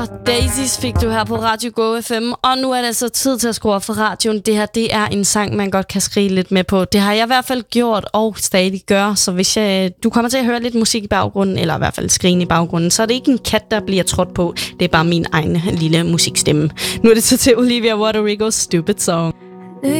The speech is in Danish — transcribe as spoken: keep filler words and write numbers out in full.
Daisies fik du her på Radio Go F M, og nu er det altså tid til at skrue op for radioen. Det her, det er en sang, man godt kan skrige lidt med på. Det har jeg i hvert fald gjort og stadig gør, så hvis jeg, du kommer til at høre lidt musik i baggrunden, eller i hvert fald skrigen i baggrunden, så er det ikke en kat, der bliver trådt på. Det er bare min egen lille musikstemme. Nu er det så til Olivia Rodrigo's Stupid Song.